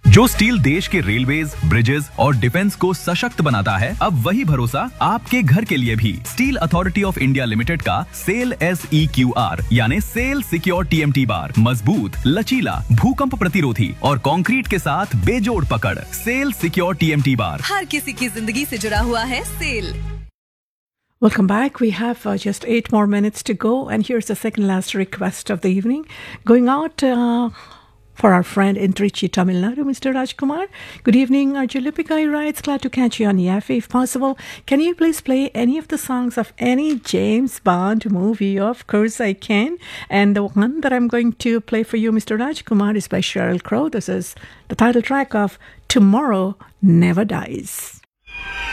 जो स्टील देश के रेलवेज, ब्रिजेस और डिफेंस को सशक्त बनाता है, अब वही भरोसा आपके घर के लिए भी। Steel authority of India limited का सेल SEQR यानी सेल सिक्योर TMT बार मजबूत, लचीला, भूकंप प्रतिरोधी और कंक्रीट के साथ बेजोड़ पकड़। सेल सिक्योर TMT बार हर किसी की जिंदगी से जुड़ा हुआ है cell. Welcome back. We have just 8 more minutes to go, and here's the second last request of the evening, going out for our friend in Trichy, Tamil Nadu, Mr. Rajkumar. Good evening, Arjulipika writes, glad to catch you on Yafi. If possible, can you please play any of the songs of any James Bond movie? Of course I can. And the one that I'm going to play for you, Mr. Rajkumar, is by Sheryl Crow. This is the title track of Tomorrow Never Dies.